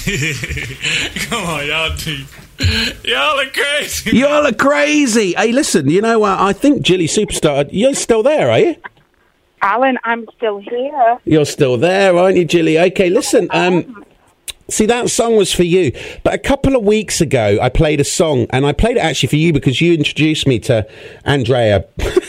Come on, y'all are crazy. Y'all are crazy. Hey, listen, you know what? I think Jilly Superstar, you're still there, are you? Alan, I'm still here. You're still there, aren't you, Jilly? Okay, listen, see, that song was for you. But a couple of weeks ago, I played a song, and I played it actually for you because you introduced me to Andrea.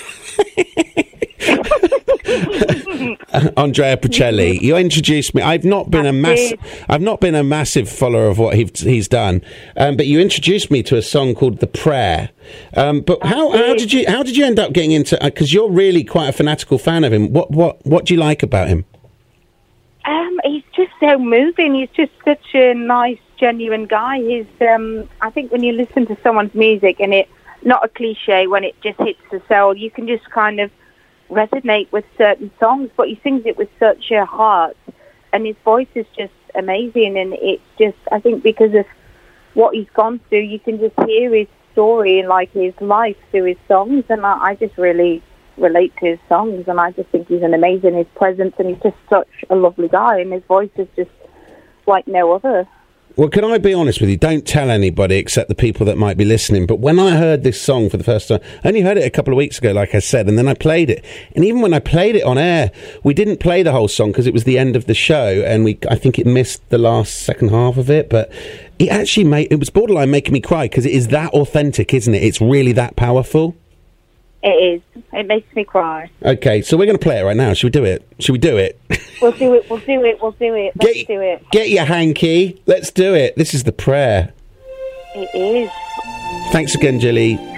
Andrea Bocelli. You introduced me. I've not been a massive follower of what he's done, but you introduced me to a song called "The Prayer." But how did you end up getting into? Because you're really quite a fanatical fan of him. What do you like about him? He's just so moving. He's just such a nice, genuine guy. He's. I think when you listen to someone's music and it not a cliche, when it just hits the soul, you can just kind of resonate with certain songs, but he sings it with such a heart, and his voice is just amazing. And it's just, I think, because of what he's gone through, you can just hear his story and like his life through his songs, and I just really relate to his songs, and I just think he's an amazing, his presence, and he's just such a lovely guy, and his voice is just like no other. Well, can I be honest with you? Don't tell anybody except the people that might be listening. But when I heard this song for the first time, I only heard it a couple of weeks ago, like I said, and then I played it. And even when I played it on air, we didn't play the whole song because it was the end of the show, and I think it missed the last second half of it. But it actually it was borderline making me cry because it is that authentic, isn't it? It's really that powerful. It is. It makes me cry. Okay, so we're going to play it right now. Should we do it? We'll do it. Let's do it. Get your hanky. Let's do it. This is The Prayer. It is. Thanks again, Jilly.